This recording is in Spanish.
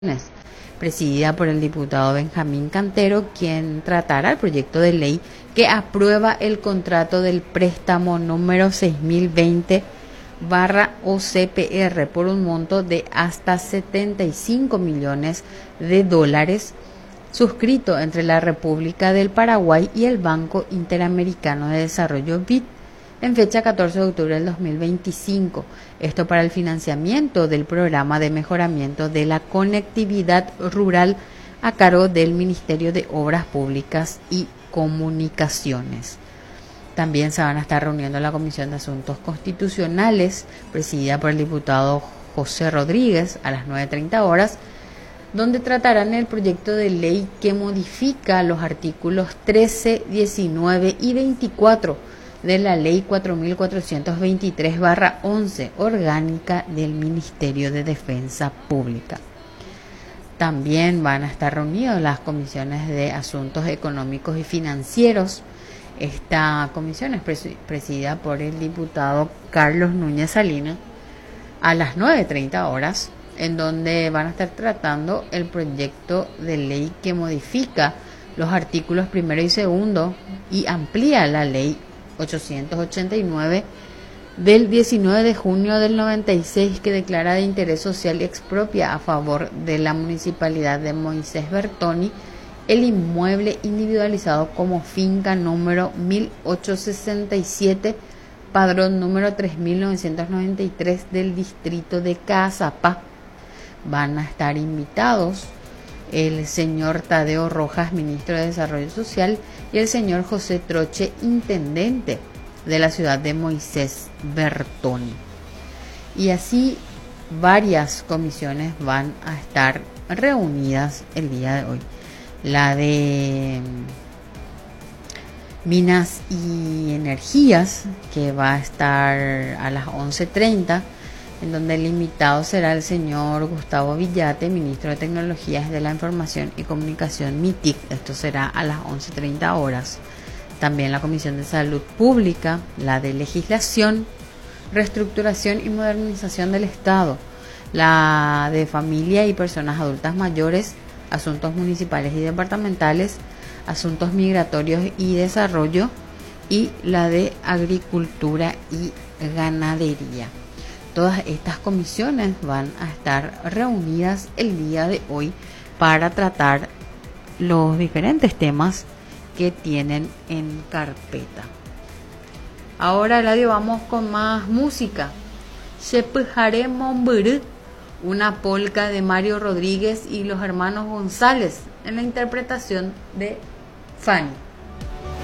presidida por el diputado Benjamín Cantero, quien tratará el proyecto de ley que aprueba el contrato del préstamo número 6020/OCPR por un monto de hasta $75 millones, suscrito entre la República del Paraguay y el Banco Interamericano de Desarrollo BID en fecha 14 de octubre del 2025. Esto para el financiamiento del programa de mejoramiento de la conectividad rural a cargo del Ministerio de Obras Públicas y Comunicaciones. También se van a estar reuniendo la Comisión de Asuntos Constitucionales, presidida por el diputado José Rodríguez, a las 9:30 horas, donde tratarán el proyecto de ley que modifica los artículos 13, 19 y 24 de la Ley 4423/11, orgánica del Ministerio de Defensa Pública. También van a estar reunidas las comisiones de Asuntos Económicos y Financieros. Esta comisión es presidida por el diputado Carlos Núñez Salinas a las 9:30 horas, en donde van a estar tratando el proyecto de ley que modifica los artículos 1 y 2 y amplía la Ley 889 del 19 de junio del 96, que declara de interés social y expropia a favor de la municipalidad de Moisés Bertoni el inmueble individualizado como finca número 1867, padrón número 3993 del distrito de Caazapá. Van a estar invitados el señor Tadeo Rojas, ministro de Desarrollo Social, y el señor José Troche, intendente de la ciudad de Moisés Bertoni. Y así varias comisiones van a estar reunidas el día de hoy. La de Minas y Energías, que va a estar a las 11:30, en donde el invitado será el señor Gustavo Villate, ministro de Tecnologías de la Información y Comunicación, MITIC. Esto será a las 11:30 horas. También la Comisión de Salud Pública, la de Legislación, Reestructuración y Modernización del Estado, la de Familia y Personas Adultas Mayores, Asuntos Municipales y Departamentales, Asuntos Migratorios y Desarrollo, y la de Agricultura y Ganadería. Todas estas comisiones van a estar reunidas el día de hoy para tratar los diferentes temas que tienen en carpeta. Ahora, Eladio, vamos con más música. Shepujare Momburú, una polca de Mario Rodríguez y los hermanos González, en la interpretación de Fanny.